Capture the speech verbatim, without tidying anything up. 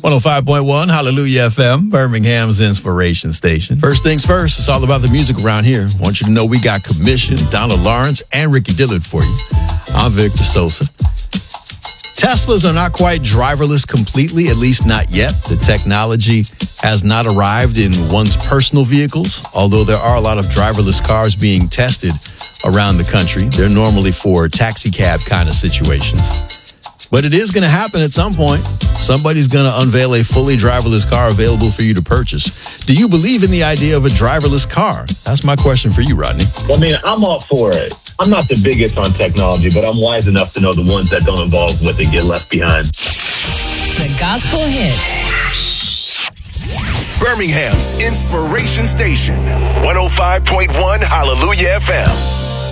one oh five point one Hallelujah F M, Birmingham's inspiration station. First things first, it's all about the music around here. I want you to know we got Commission, Donald Lawrence, and Ricky Dillard for you. I'm Victor Sosa. Teslas are not quite driverless completely, at least not yet. The technology has not arrived in one's personal vehicles, although there are a lot of driverless cars being tested around the country. They're normally for taxi cab kind of situations. But it is going to happen at some point. Somebody's going to unveil a fully driverless car available for you to purchase. Do you believe in the idea of a driverless car? That's my question for you, Rodney. I mean, I'm all for it. I'm not the biggest on technology, but I'm wise enough to know the ones that don't involve what they get left behind. The Gospel Hit. Birmingham's inspiration station. one oh five point one Hallelujah F M.